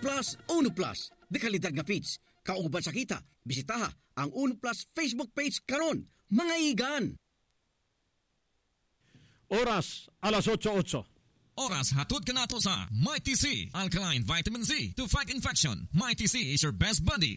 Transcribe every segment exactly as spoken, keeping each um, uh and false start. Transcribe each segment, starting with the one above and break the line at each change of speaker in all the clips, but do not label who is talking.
Plus, Uno Plus. Dekalidad nga page. Kauban sa kita, bisitaha ang Uno Plus Facebook page karon, mga igan.
Oras, alas eight eight.
Oras hatod ka na to sa Mighty C, Alkaline Vitamin Z to fight infection. Mighty C is your best buddy.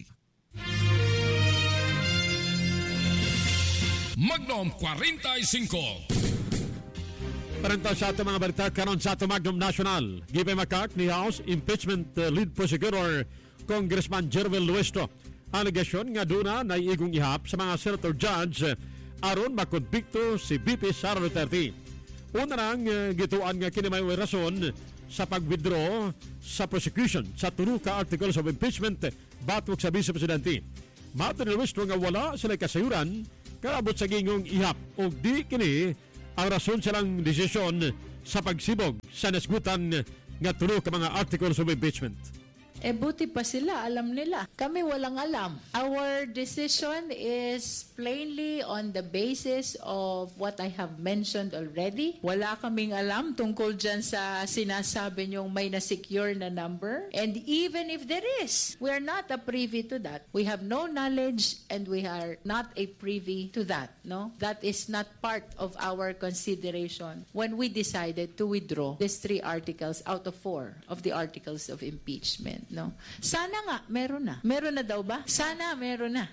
Magnum forty-five.
Parenta sa ato mga balita karon sa ato Magnum National. Gibe Macac ni House Impeachment uh, Lead Prosecutor Congressman Jervel Luestro. Alegasyon nga duna na igong ihap sa mga senator judge uh, aron makonbikto si B P Sara Duterte. Una nang uh, gituan nga kini may rason sa pag-withdraw sa prosecution sa tulo ka articles of impeachment batok sa Vice Presidente. Mato ni Luestro nga wala sila kasayuran karabot sa gingong ihap o di kini ang rason silang desisyon sa pagsibog sa nasgutan nga tulo ka mga articles of impeachment.
Eh buti pa sila, alam nila. Kami walang alam. Our decision is plainly on the basis of what I have mentioned already. Wala kaming alam tungkol dyan sa sinasabi niyong may na-secure na number. And even if there is, we are not a privy to that. We have no knowledge and we are not a privy to that. No, that is not part of our consideration when we decided to withdraw these three articles out of four of the articles of impeachment. No, sana nga meron na. Meron na daw ba? Sana meron na.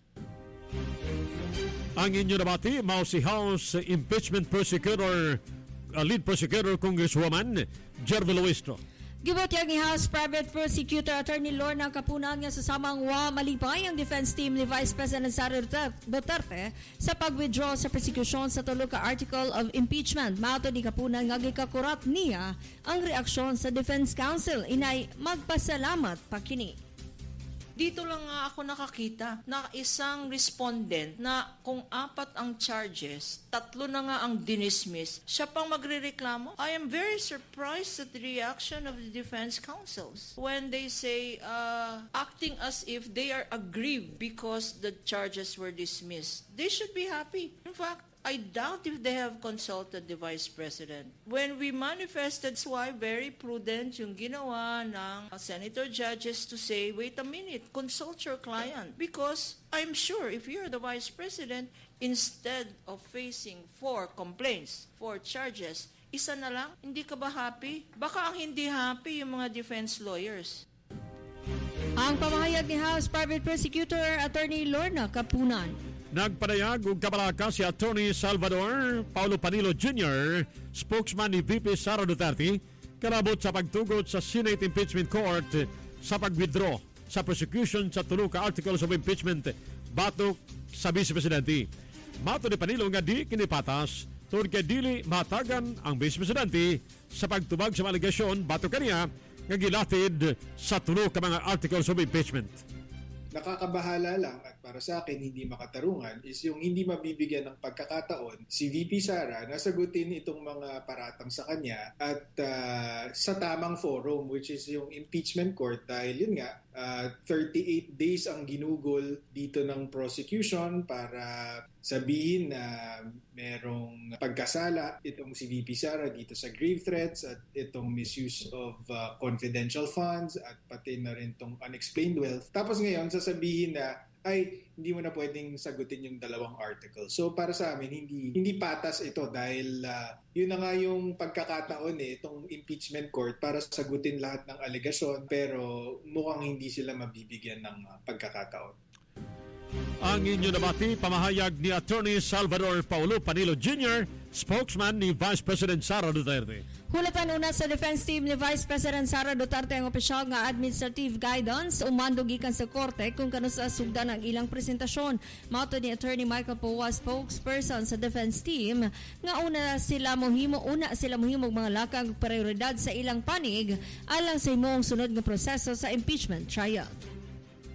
Ang inyo nabati, mao si House Impeachment Prosecutor, uh, Lead Prosecutor Congresswoman Jervel Luestro.
Gibutyag ni House Private Prosecutor Attorney Lorna Capunan nga sasamang wa malipay ang defense team ni Vice President Sara Duterte sa pag-withdraw sa prosecution sa tulo ka article of impeachment. Mato ni Capunan nga gikakurat niya ang reaksyon sa Defense Council. Inay magpasalamat pa kini.
Dito lang nga ako nakakita na isang respondent na kung apat ang charges, tatlo na nga ang dinismiss, siya pang magrereklamo. I am very surprised at the reaction of the defense counsels when they say, uh, acting as if they are aggrieved because the charges were dismissed. They should be happy. In fact, I doubt if they have consulted the Vice President. When we manifested, that's why very prudent yung ginawa ng Senator judges to say, wait a minute, consult your client. Because I'm sure if you're the Vice President, instead of facing four complaints, four charges, isa na lang, hindi ka ba happy? Baka ang hindi happy yung mga defense lawyers.
Ang pamahayag ni House Private Prosecutor Attorney Lorna Capunan.
Nagpanayag og kabalaka si Attorney Salvador Paulo Panilo Junior, spokesman ni V P Sara Duterte, karabot sa pagtugot sa Senate Impeachment Court sa pag-withdraw sa prosecution sa tulo ka articles of impeachment batok sa Vice Presidente. Mato ni Panilo nga di kinipatas tungod kay dili matagan ang Vice Presidente sa pagtubag sa mga alegasyon batok kaniya nga gilatid sa tulo ka mga articles of impeachment.
Nakakabahala lang at para sa akin hindi makatarungan is yung hindi mabibigyan ng pagkakataon si V P Sara na sagutin itong mga paratang sa kanya at uh, sa tamang forum which is yung impeachment court dahil yun nga uh, thirty-eight days ang ginugol dito ng prosecution para sabihin na merong pagkasala itong si V P Sara dito sa grave threats at itong misuse of uh, confidential funds at pati na rin itong unexplained wealth. Tapos ngayon sasabihin na ay hindi mo na pwedeng sagutin yung dalawang article. So para sa amin hindi hindi patas ito dahil uh, yun na nga yung pagkakataon eh itong impeachment court para sagutin lahat ng alegasyon pero mukhang hindi sila mabibigyan ng uh, pagkakataon.
Ang inyo nabati, pamahayag ni Attorney Salvador Paulo Panilo Junior, spokesman ni Vice President Sara Duterte.
Hulatan una sa defense team ni Vice President Sara Duterte ang opisyal nga administrative guidance umando gikan sa korte kung kano sa sugdan ang ilang presentasyon. Mato ni Attorney Michael Powa, spokesperson sa defense team, nga una sila mohimo una sila mohimog mga lakang prioridad sa ilang panig alang sa himong sunod nga proseso sa impeachment trial.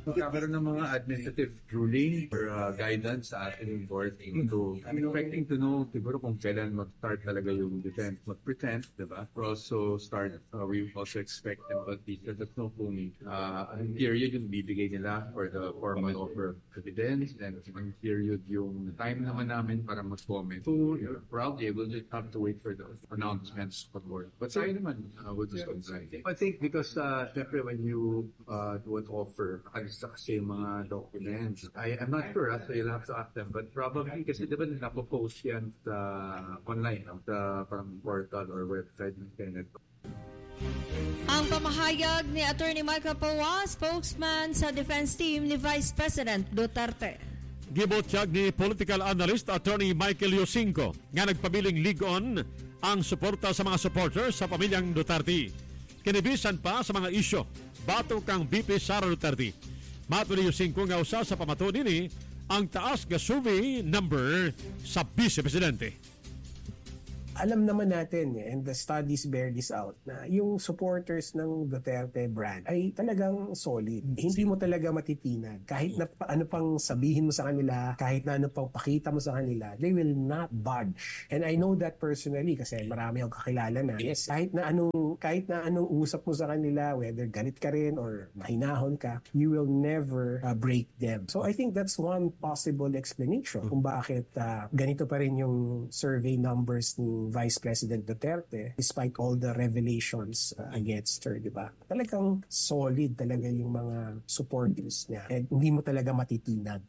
magkakaroon ng mga administrative ruling or uh, guidance sa ating board. So, I'm expecting to know siguro kung kailan mag-start talaga yung defense mag-present, diba? We also start, uh, we also expect them to let us know kung uh, ang period yung bibigay nila for the formal offer of evidence and ang period yung time naman namin para mag-comment. So, probably we'll just have to wait for the announcements for board. But tayo naman, uh, we'll just comply.
I think because, uh, syempre when you uh, do an offer, nakalista kasi yung mga documents. I, I'm not sure, so you'll have to ask them. But probably, kasi diba napopost yan sa online, no? Sa parang portal or website ng Senate.
Ang pamahayag ni Attorney Michael Paua, spokesman sa defense team ni Vice President Duterte.
Gibotyag ni political analyst Attorney Michael Yosinko nga nagpabiling ligon ang suporta sa mga supporters sa pamilyang Duterte. Kinibisan pa sa mga isyo batok kang V P Sara Duterte. Mato ni Yosinko nga usa sa pamato nini ang taas nga survey number sa Vice Presidente.
Alam naman natin, and the studies bear this out, na yung supporters ng Duterte brand ay talagang solid. Hindi mo talaga matitinag. Kahit na pa, ano pang sabihin mo sa kanila, kahit na ano pang pakita mo sa kanila, they will not budge. And I know that personally kasi marami akong kakilala na. Yes, kahit na anong, kahit na anong usap mo sa kanila, whether galit ka rin or mahinahon ka, you will never uh, break them. So I think that's one possible explanation kung bakit uh, ganito pa rin yung survey numbers ni Vice President Duterte despite all the revelations uh, against her, di ba? Talagang solid talaga yung mga supporters niya. And hindi mo talaga matitinag.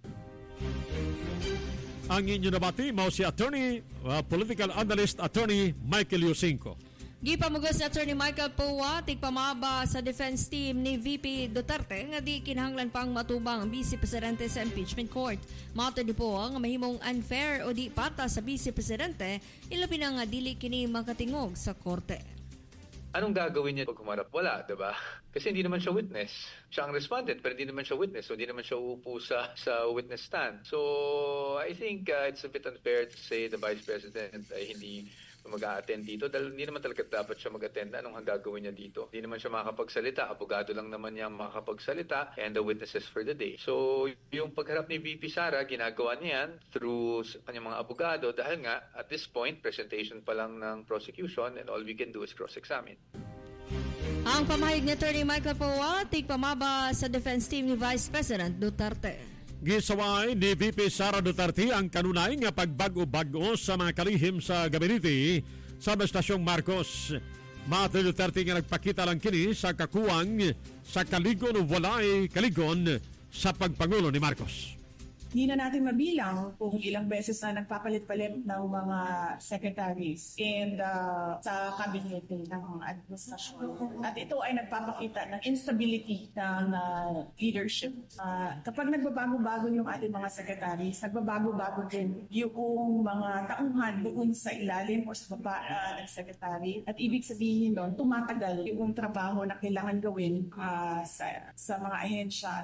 Ang inyo nabati, mao si Attorney, uh, Political Analyst Attorney Michael Yosinko.
Gipamugos ni Attorney Michael Paua, tigpamaba sa defense team ni V P Duterte nga di kinahanglan pang matubang ang Vice Presidente sa impeachment court. Mato ni Paua nga mahimong unfair o di pata sa Vice Presidente, ilabi na nga dili kini makatingog sa korte.
Anong gagawin niya pag humarap? Wala, diba? Kasi hindi naman siya witness. Siya ang respondent, pero hindi naman siya witness. So, hindi naman siya uupo sa, sa witness stand. So, I think uh, it's a bit unfair to say the Vice President ay hindi mag-a-attend dito dahil hindi naman talaga dapat siya mag-attend. Anong gagawin niya dito? Hindi naman siya makakapagsalita. Abogado lang naman niya makakapagsalita and the witnesses for the day. So, yung pagharap ni V P Sara, ginagawa niya yan through kanyang mga abogado dahil nga, at this point, presentation pa lang ng prosecution and all we can do is cross-examine.
Ang pamahayag ni Attorney Michael Paua, tigpamaba sa defense team ni Vice President Duterte.
Gisaway ni V P Sara Duterte ang kanunay nga pagbago-bago sa mga kalihim sa gabinete sa Administrasyong Marcos. Mato Duterte nga nagpakita lang kini sa kakuwang sa kaligon o walay kaligon sa pagpangulo ni Marcos.
Hindi na natin mabilang kung ilang beses na nagpapalit-palit ng mga secretaries and uh, sa cabinet ng administrasyon. At ito ay nagpapakita ng instability ng uh, leadership. Uh, kapag nagbabago-bago yung ating mga secretaries, nagbabago-bago din yung mga tauhan doon sa ilalim o sa baba uh, ng secretary. At ibig sabihin doon, tumatagal yung trabaho na kailangan gawin uh, sa, sa mga ahensya.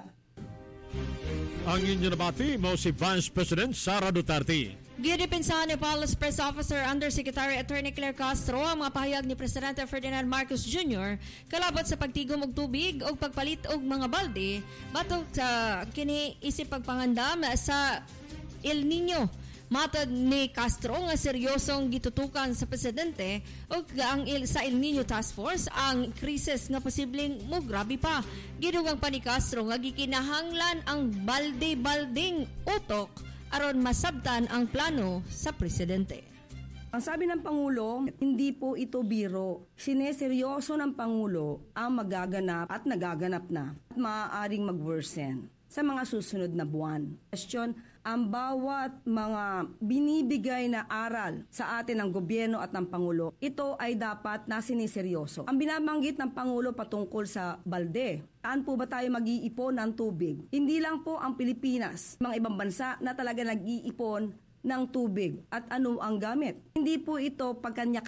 Ang inyo nabati, mo si Vice President Sara Duterte.
Gidipinsahan ni Palace Press Officer Undersecretary Attorney Claire Castro ang mga pahayag ni Presidente Ferdinand Marcos Junior kalabot sa pagtigom og tubig o pagpalit og mga balde batok sa kini isip pagpangandam sa El Nino. Matod ni Castro nga seryosong gitutukan sa presidente o ang il, sa El Nino Task Force ang krisis nga posibleng mo grabe pa. Gidugang pa ni Castro nga gikinahanglan ang balde-balding utok aron masabtan ang plano sa presidente.
Ang sabi ng Pangulo, hindi po ito biro. Sineseryoso ng Pangulo ang magaganap at nagaganap na at maaaring mag-worsen sa mga susunod na buwan. Question, ang bawat mga binibigay na aral sa atin ng gobyerno at ng Pangulo, ito ay dapat na siniseryoso. Ang binabanggit ng Pangulo patungkol sa balde, saan po ba tayo mag-iipon ng tubig? Hindi lang po ang Pilipinas, mga ibang bansa na talaga nag-iipon ng tubig at ano ang gamit. Hindi po ito pagkanya-kanya.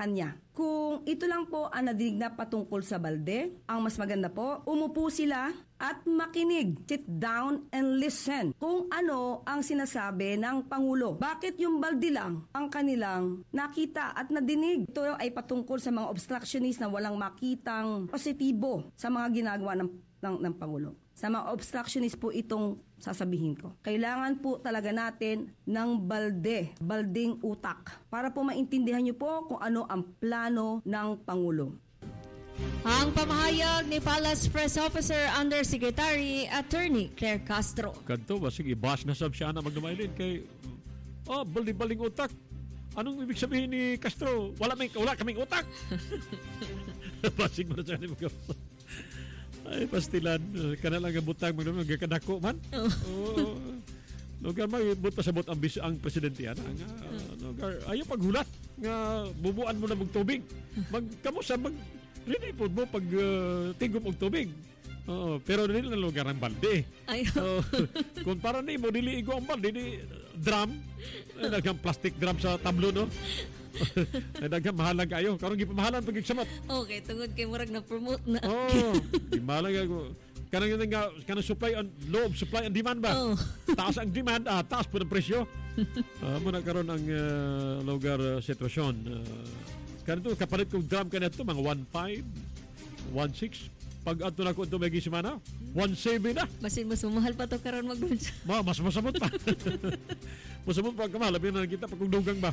Kung ito lang po ang nadinig na patungkol sa balde, ang mas maganda po, umupo sila at makinig. Sit down and listen kung ano ang sinasabi ng Pangulo. Bakit yung balde lang ang kanilang nakita at nadinig? Ito ay patungkol sa mga obstructionist na walang makitang positibo sa mga ginagawa ng, ng, ng Pangulo. Sa mga obstructionist po itong sasabihin ko. Kailangan po talaga natin ng balde, balding utak, para po maintindihan niyo po kung ano ang plano ng Pangulo.
Ang pamahayag ni Palace Press Officer Undersecretary Attorney Claire Castro.
Kanto, basig i-bash na sab siya na magdamailin kay oh, baldi-baling utak. Anong ibig sabihin ni Castro? Wala, may, wala kaming utak. Basig mo na siya ni mag-usap. Ay, pastilan. Kana lang ang butang magdamag kadako man. Oo. Lugar mag-buta sa bot ang, ang presidente yan. Ang, uh, lugar, ayaw paghulat. Nga bubuan mo na mong tubig. Mag, kamusta mag rini po mo pag uh, tingom og tubig. Oo, pero dili na lugar ang balde. Uh, kung para ni mo dili igo ang balde, di drum. Nagang plastic drum sa tablo, no? Nagang mahalang kayo. Karong gipamahalan pag igsamot.
Okay, tungod kay murag na promote na.
Oo, gimalang ako. Kanang yun nga, kanang supply and loob, supply and demand ba? Oh. Taas ang demand, ah, taas po ng presyo. uh, muna karon ang uh, lugar uh, sitwasyon. Uh, kanito, kapalit kong drum kanito, mga one five, one six. Pag ato na ko ito may gisimana, one seven na.
Masin mas mamahal pa to karon mag-brunch.
Ma, mas masamot pa. Masamot pa kamahal, labi na kita pag dugang ba.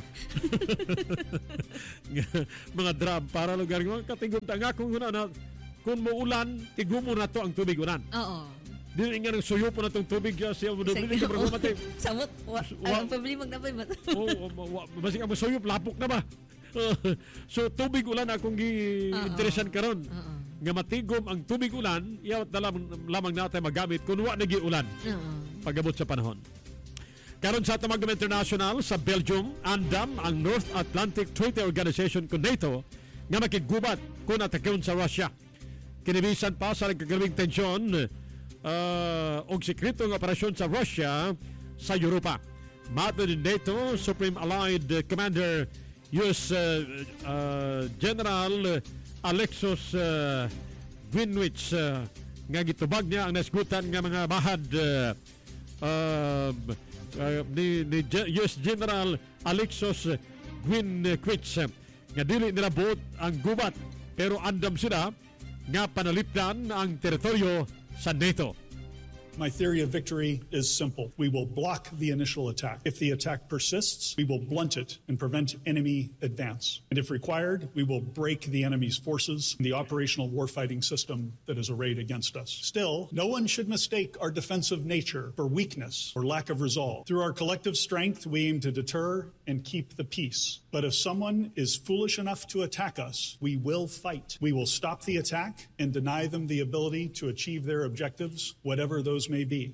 Mga drum, para lugar ko, katinggot nga kung na, na kung maulan, tigumo na to ang tubig unan.
Oo.
Dili nga nang suyo po na itong tubig siya mo doon. Dili ka parang matay.
Samot, ang problema magdapay mata.
Oo, basi ka masuyop, lapok na ba? So tubig ulan akong gi-interesan karon. Oo. Nga matigom ang tubig ulan, iyawat na lamang, lamang natin magamit kung wa nagi ulan. Uh-huh. Pagabot sa panahon. Karon sa Tamagam International sa Belgium, andam ang North Atlantic Treaty Organization kung NATO nga makigubat kung atakyon sa Russia. Kinibisan pa sa nagkagalawing tensyon uh, og sekretong operasyon sa Russia sa Europa. Mato din NATO Supreme Allied Commander U S uh, uh, General Alexos uh, Greenwich uh, nga gitubag niya ang nasgutan nga mga bahad uh, uh, uh, ni, ni U S General Alexos Greenwich uh, nga dili nila buot ang gubat pero andam sila nga panalipdan ang teritoryo sa NATO.
My theory of victory is simple. We will block the initial attack. If the attack persists, we will blunt it and prevent enemy advance. And if required, we will break the enemy's forces and the operational warfighting system that is arrayed against us. Still, no one should mistake our defensive nature for weakness or lack of resolve. Through our collective strength, we aim to deter and keep the peace. But if someone is foolish enough to attack us, we will fight. We will stop the attack and deny them the ability to achieve their objectives, whatever those may be.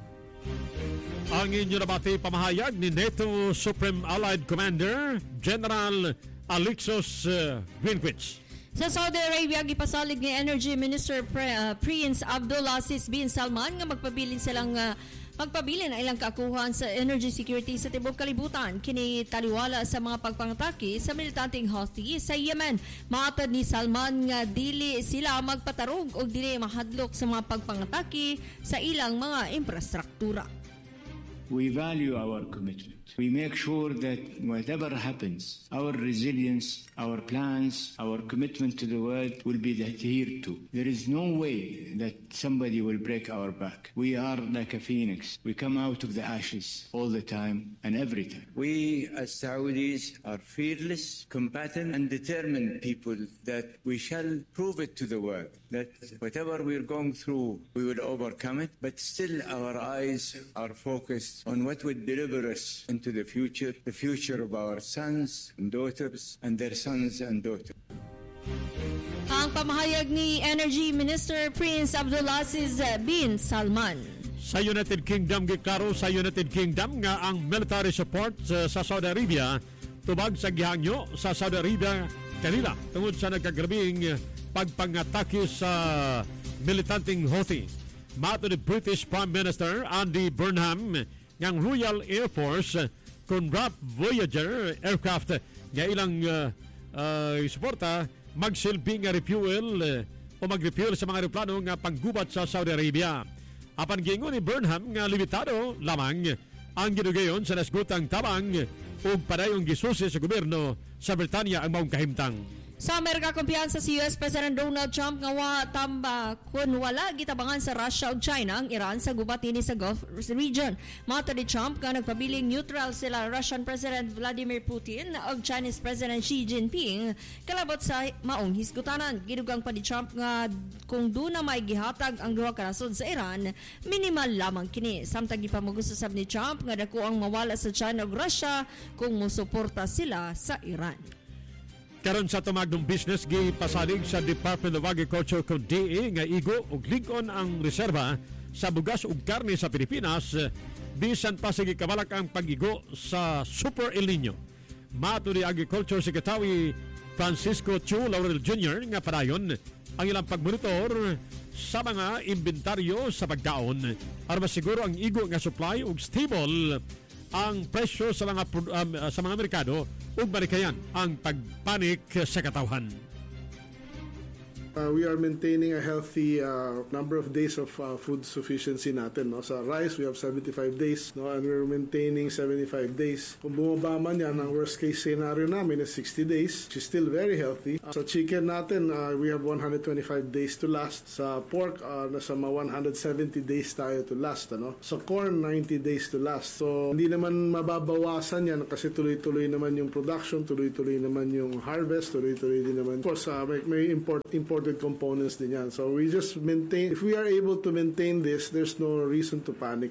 Ang inyo nabati pamahayag ni NATO Supreme Allied Commander General Alexos uh, Greenwich.
Sa Saudi Arabia, gipasalig ni Energy Minister Pre, uh, Prince Abdulaziz bin Salman nga magpabilin silang uh, magpabilin ang ilang kaakuhan sa energy security sa tibok kalibutan. Kini taliwala sa mga pagpangatake sa militanteng Houthi sa Yemen. Maatad ni Salman nga dili sila magpatarog o dili mahadlok sa mga pagpangatake sa ilang mga infrastruktura.
We value our commitment. We make sure that whatever happens, our resilience, our plans, our commitment to the world will be adhered to. There is no way that somebody will break our back. We are like a phoenix. We come out of the ashes all the time and every time. We as Saudis are fearless, combatant and determined people that we shall prove it to the world that whatever we're going through, we will overcome it, but still our eyes are focused on what would deliver us into the future, the future of our sons and daughters and their sons and daughters.
Ang pamahayag ni Energy Minister Prince Abdulaziz bin Salman.
Sa United Kingdom, giklaro sa United Kingdom nga ang military support uh, sa Saudi Arabia tubag sa gihangyo sa Saudi Arabia kanila tungod sa nagkagrabing pagpangatake sa militanteng Houthi. Mato ni British Prime Minister Andy Burnham ng Royal Air Force Conrad Voyager aircraft nga ilang uh, uh, suporta magsilbing nga refuel uh, o mag-refuel sa mga aeroplano nga panggubat sa Saudi Arabia. Apan giingon ni Burnham nga limitado lamang ang ginugayon sa nasgutang tabang o padayong gisusi sa gobyerno sa Britanya ang maong kahimtang.
Sa Amerika, kumpiyansa si U S President Donald Trump nga wa tamba kun wala gitabangan sa Russia ug China ang Iran sa gubat ini sa Gulf region. Mata ni Trump nga nagpabiling neutral sila Russian President Vladimir Putin ug Chinese President Xi Jinping kalabot sa maong hisgutanan. Gidugang pa ni Trump nga kung doon na may gihatag ang duha ka nasod sa Iran, minimal lamang kini. Samtang gipamugusab ni Trump nga dako ang mawala sa China ug Russia kung mosuporta sila sa Iran.
Karon sa tumagdong business, gipasalig sa Department of Agriculture kung D A nga igo ug ligon ang reserba sa bugas ug karne sa Pilipinas bisan pa sige kabalak ang pag-igo sa Super El Nino. Mato ni Agriculture Secretary Francisco Chu Laurel Junior nga padayon ang ilang pagmonitor sa mga inventaryo sa pagdaon aron masiguro ang igo nga supply ug stable ang presyo sa mga um, sa mga merkado ug balikayan ang pagpanik sa katawhan.
Uh, we are maintaining a healthy uh, number of days of uh, food sufficiency natin. No? Sa rice, we have seventy-five days, no? And we're maintaining seventy-five days. Kung bumaba man yan, ang worst case scenario namin is sixty days, which is still very healthy. Uh, sa chicken natin, uh, we have one hundred twenty-five days to last. Sa pork, uh, nasa mga one hundred seventy days tayo to last. Ano? Sa corn, ninety days to last. So, hindi naman mababawasan yan kasi tuloy-tuloy naman yung production, tuloy-tuloy naman yung harvest, tuloy-tuloy din naman. Of course, uh, may, may import, import components din yan. So we just maintain, if we are able to maintain this, there's no reason to panic.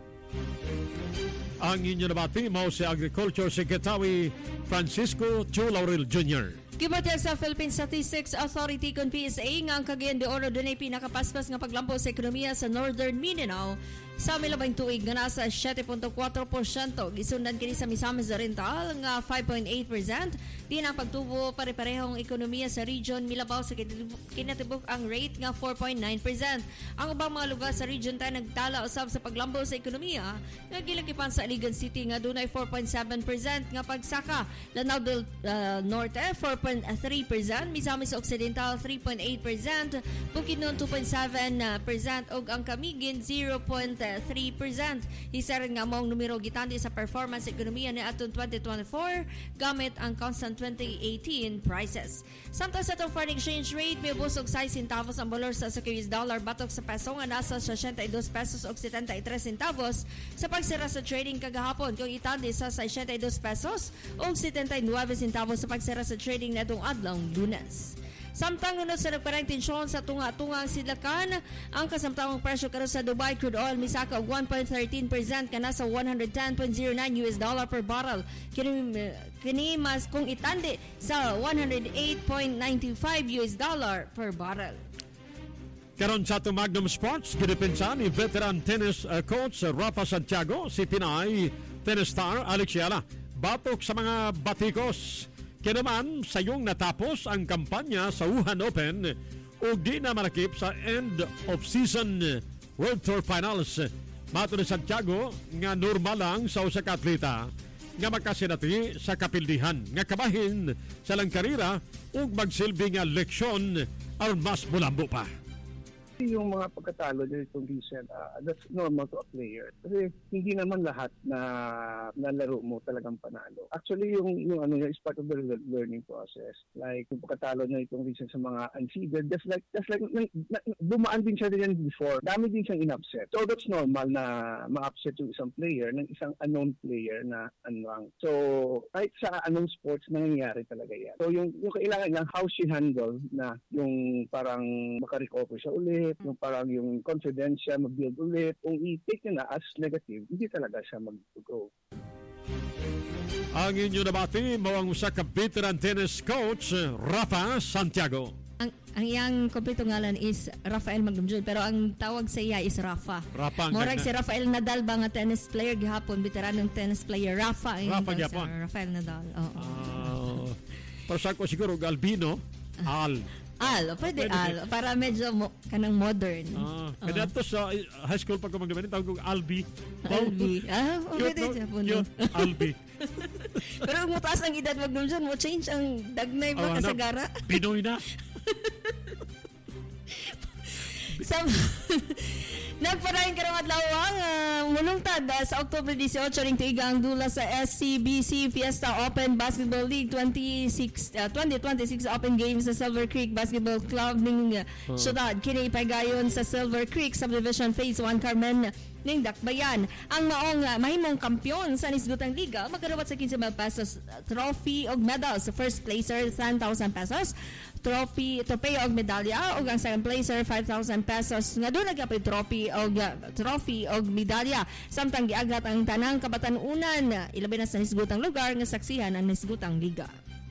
Ang inyo nabati mo si Agriculture Secretary Francisco Chu Laurel Junior
Gibatid sa Philippine Statistics Authority kung P S A nga ang Cagayan de Oro dunay pinakapaspas nga paglampo sa ekonomiya sa Northern Mindanao sa milabang tuig nga nasa seven point four percent. Gisundan kini sa Misamis Oriental nga five point eight percent. Di na pagtubo pare-parehong ekonomiya sa region milabaw sa kinatibuk ang rate nga four point nine percent. Ang ubang mga lugar sa region tayo nagtala usab sa paglambo sa ekonomiya nga gilakipan sa Aligan City nga dunay four point seven percent nga pagsaka. Lanao del uh, Norte four point three percent, Misamis Occidental three point eight percent, Bukidnon two point seven percent ug ang Camiguin zero point three percent. Hisaran nga mong numero gitandi sa performance ekonomiya ni atong twenty twenty-four gamit ang constant twenty eighteen prices. Samtang sa itong foreign exchange rate, may busog six centavos ang bolor sa U S dollar batok sa peso nga nasa sixty-two pesos ug seventy-three centavos sa pagsira sa trading kagahapon kung itandi sa sixty-two pesos ug seventy-nine centavos sa pagsira sa trading na itong adlong Lunes. Samtang unod sa nagparang tensyon sa tunga-tungang sidlakan, ang kasamtamang presyo karon sa Dubai crude oil misaka og one point one three percent kana sa one ten point zero nine U S dollar per barrel. Kini kini mas kung itandi sa one oh eight point nine five U S dollar per barrel.
Karon sa itong Magnum Sports, gidepensa ni veteran tennis uh, coach Rafa Santiago, si Pinay tennis star Alex Yala. Batok sa mga batikos. Kaya naman, sayong natapos ang kampanya sa Wuhan Open o di na malakip sa end of season World Tour Finals. Mato ni Santiago nga normal lang sa usa ka atleta nga makasinati sa kapildihan nga kabahin sa lang karira ug magsilbi nga leksyon aron mas mulambo pa.
Yung mga pagkatalo nila itong recent, uh, that's normal to a player. Kasi hindi naman lahat na nalaro mo talagang panalo. Actually, yung, yung ano is part of the learning process. Like, yung pagkatalo niya itong recent sa mga unseeded, just like, just like, na, na, bumaan din siya din before. Dami din siyang in-upset. So, that's normal na ma-upset yung isang player ng isang unknown player na anwang. So, kahit sa anong sports, nangyayari talaga yan. So, yung, yung kailangan lang how she handle na yung parang makarecover siya ulit, yung parang yung confidence siya mag-build ulit. Kung i-take niya na as negative, hindi talaga siya mag-grow.
Ang inyo nabati, mawang usa ka veteran tennis coach, Rafa Santiago.
Ang ang iyang kompleto ngalan is Rafael Magdumjud, pero ang tawag sa iya is Rafa.
Rafa.
Morag si Rafael Nadal ba nga tennis player gihapon, veteranong tennis player Rafa.
Rafa gihapon.
Rafael Nadal. Oo.
Uh, para sa ko siguro Albino, Al.
Al, pwede,
Pwede.
Al. Para medyo mo, kanang modern.
Ah, kaya to sa uh, high school pag kumagdaman, tawag kong Albi.
Albi. Ah, oh,
Cute,
pwede
no?
siya po.
Cute, Albi.
Pero kung mataas ang edad, wag naman dyan, mo change ang dagnay ba
Oh, ano,
kasagara?
Pinoy na.
Sa nagparayon ka ng adlawang uh, mulungtad uh, sa October eighteen ring tuigang dula sa S C B C Fiesta Open Basketball League twenty-six, uh, twenty twenty-six Open Games sa Silver Creek Basketball Club ning uh,
Oh.
syudad. Kini pagayon sa Silver Creek Subdivision Phase one Carmen ning Dakbayan. Ang maong uh, mahimong kampyon sa nisgutang liga magkarawat sa fifteen thousand pesos uh, trophy og medals. Sa first placer ten thousand pesos trophy tropeo og medalya, og ang second placer five thousand pesos. Nga doon nagapay trophy og uh, trophy og medalya. Samtang giagat ang tanang kabatanunan, ilabi na sa nisgutang lugar nga saksihan ang nisgutang liga.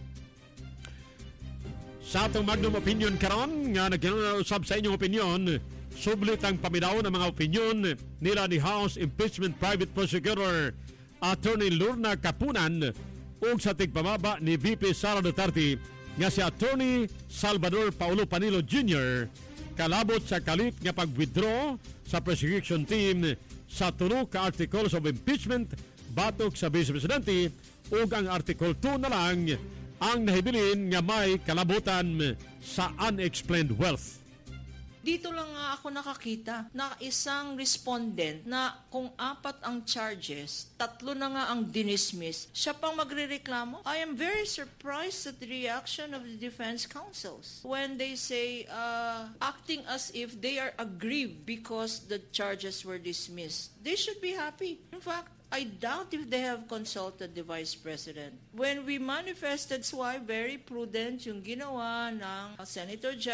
Sa atong magnum opinion karon nga nagkinusab sa inyong opinion, sublit ang paminaw ng mga opinion nila ni House Impeachment Private Prosecutor Attorney Lorna Capunan ug sa tigpamaba ni V P Sara Duterte nga si Attorney Salvador Paulo Panilo Junior kalabot sa kalit nga pag-withdraw sa prosecution team sa tulo ka articles of impeachment batok sa Vice Presidente ug ang Article two na lang ang nahibilin nga may kalabutan sa unexplained wealth.
Dito lang nga ako nakakita na isang respondent na kung apat ang charges, tatlo na nga ang dinismiss, siya pang magrereklamo. I am very surprised at the reaction of the defense counsels when they say, uh, acting as if they are aggrieved because the charges were dismissed. They should be happy. In fact, I doubt if they have consulted the Vice President. When we manifested, why very prudent yung ginawa ng Senator Jack